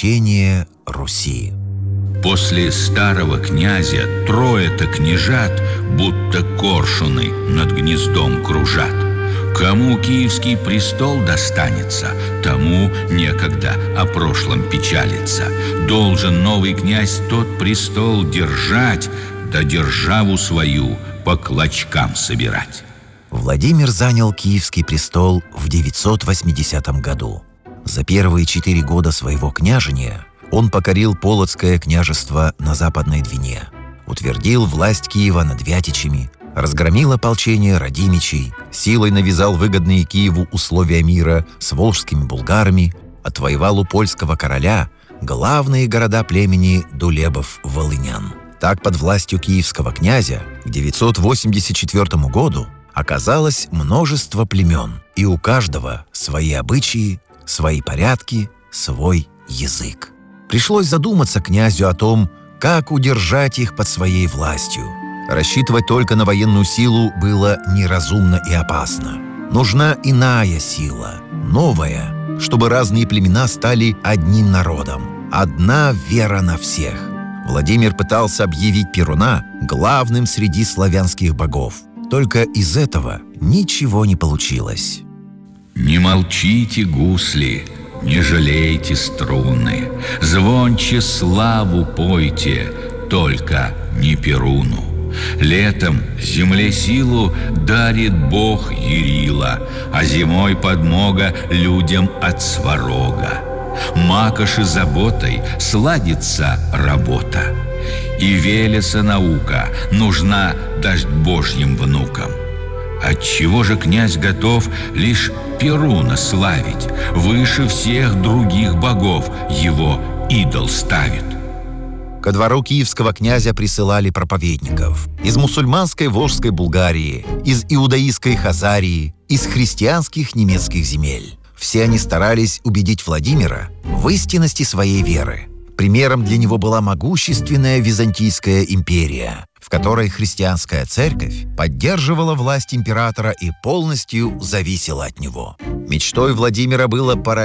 Крещение Руси. После старого князя трое-то княжат, будто коршуны над гнездом кружат. Кому киевский престол достанется, тому некогда о прошлом печалиться. Должен новый князь тот престол держать, да державу свою по клочкам собирать. Владимир занял киевский престол в 980 году. За первые 4 года своего княжения он покорил Полоцкое княжество на Западной Двине, утвердил власть Киева над Вятичами, разгромил ополчение Радимичей, силой навязал выгодные Киеву условия мира с волжскими булгарами, отвоевал у польского короля главные города племени Дулебов-Волынян. Так, под властью киевского князя к 984 году оказалось множество племен, и у каждого свои обычаи, свои порядки, свой язык. Пришлось задуматься князю о том, как удержать их под своей властью. Рассчитывать только на военную силу было неразумно и опасно. Нужна иная сила, новая, чтобы разные племена стали одним народом. Одна вера на всех. Владимир пытался объявить Перуна главным среди славянских богов. Только из этого ничего не получилось. Не молчите, гусли, не жалейте струны, звонче славу пойте, только не Перуну. Летом земле силу дарит бог Ярила, а зимой подмога людям от Сварога. Макоши заботой сладится работа, и Велеса наука нужна дождь божьим внукам. Отчего же князь готов лишь Перуна славить, выше всех других богов его идол ставит? Ко двору киевского князя присылали проповедников из мусульманской Волжской Булгарии, из иудаистской Хазарии, из христианских немецких земель. Все они старались убедить Владимира в истинности своей веры. Примером для него была могущественная Византийская империя, в которой христианская церковь поддерживала власть императора и полностью зависела от него. Мечтой Владимира было